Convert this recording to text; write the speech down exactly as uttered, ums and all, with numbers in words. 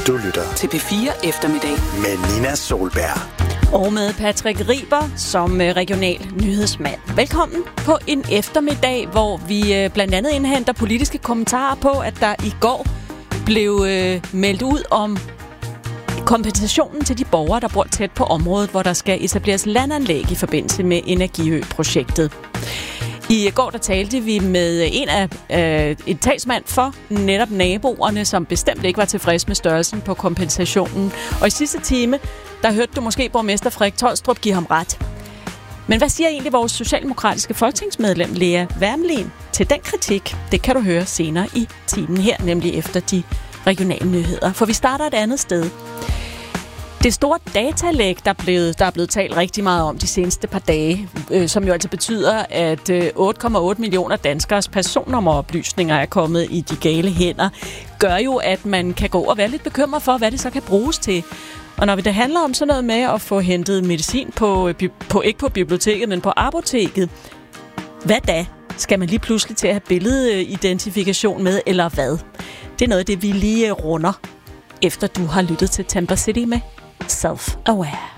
Du lytter til P fire Eftermiddag med Nina Solberg. Og med Patrick Riber som regional nyhedsmand. Velkommen på en eftermiddag, hvor vi blandt andet indhenter politiske kommentarer på, at der i går blev øh, meldt ud om kompensationen til de borgere, der bor tæt på området, hvor der skal etableres landanlæg i forbindelse med Energiø-projektet. I går der talte vi med en af øh, et talsmand for netop naboerne, som bestemt ikke var tilfreds med størrelsen på kompensationen. Og i sidste time, der hørte du måske borgmester Frederik Tolstrup give ham ret. Men hvad siger egentlig vores socialdemokratiske folketingsmedlem Lea Wermelin til den kritik? Det kan du høre senere i timen her, nemlig efter de regionale nyheder. For vi starter et andet sted. Det store datalæg, der er, blevet, der er blevet talt rigtig meget om de seneste par dage, øh, som jo altså betyder, at øh, otte komma otte millioner danskers personnummeroplysninger er kommet i de gale hænder, gør jo, at man kan gå og være lidt bekymret for, hvad det så kan bruges til. Og når det handler om sådan noget med at få hentet medicin på, på ikke på biblioteket, men på apoteket, hvad da? Skal man lige pludselig til at have billedidentifikation med, eller hvad? Det er noget af det, vi lige runder, efter du har lyttet til Tampa City med Self-Aware.